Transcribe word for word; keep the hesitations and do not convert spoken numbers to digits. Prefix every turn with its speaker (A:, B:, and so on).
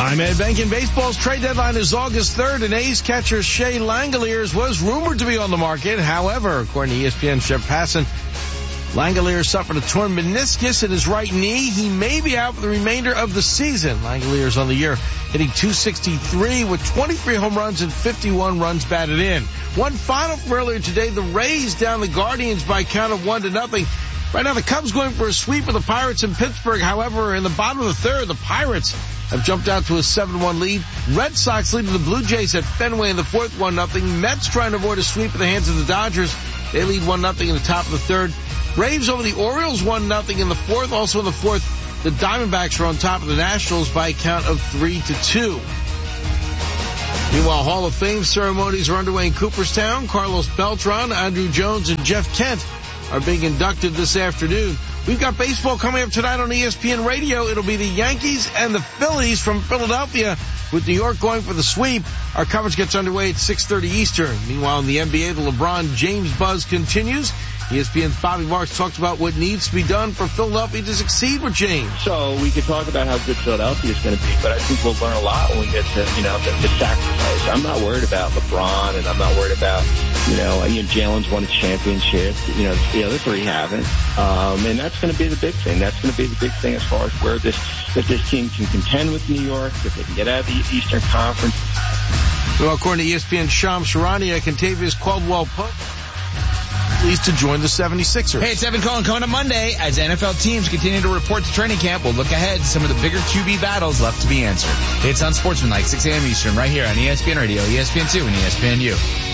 A: I'm Ed Benkin. Baseball's trade deadline is August third, and A's catcher Shea Langeliers was rumored to be on the market. However, according to E S P N Jeff Passan, Langeliers suffered a torn meniscus in his right knee. He may be out for the remainder of the season. Langeliers on the year hitting two sixty-three with twenty-three home runs and fifty-one runs batted in. One final from earlier today, the Rays down the Guardians by a count of one to nothing. Right now, the Cubs going for a sweep of the Pirates in Pittsburgh. However, in the bottom of the third, the Pirates have jumped out to a seven one lead. Red Sox leading the Blue Jays at Fenway in the fourth, one nothing. Mets trying to avoid a sweep at the hands of the Dodgers. They lead one nothing in the top of the third. Braves over the Orioles one nothing in the fourth. Also in the fourth, the Diamondbacks are on top of the Nationals by a count of three to two. Meanwhile, Hall of Fame ceremonies are underway in Cooperstown. Carlos Beltran, Andrew Jones, and Jeff Kent are being inducted this afternoon. We've got baseball coming up tonight on E S P N Radio. It'll be the Yankees and the Phillies from Philadelphia, with New York going for the sweep. Our coverage gets underway at six thirty Eastern. Meanwhile, in the N B A, the LeBron James buzz continues. E S P N's Bobby Marks talks about what needs to be done for Philadelphia to succeed with James.
B: So we could talk about how good Philadelphia is going to be, but I think we'll learn a lot when we get to, you know, the, the sacrifice. I'm not worried about LeBron, and I'm not worried about, you know, you know Jalen's won a championship. You know, the other three haven't. Um, and that's going to be the big thing. That's going to be the big thing as far as where this, if this team can contend with New York, if they can get out of the Eastern Conference.
A: Well, according to E S P N's Shams Charania, Contavious Caldwell-Pope pleased to join the seventy-sixers.
C: Hey, it's Evan Cohen coming up Monday. As N F L teams continue to report to training camp, we'll look ahead to some of the bigger Q B battles left to be answered. It's on Sportsmanlike, six a.m. Eastern, right here on E S P N Radio, E S P N two, and E S P N U.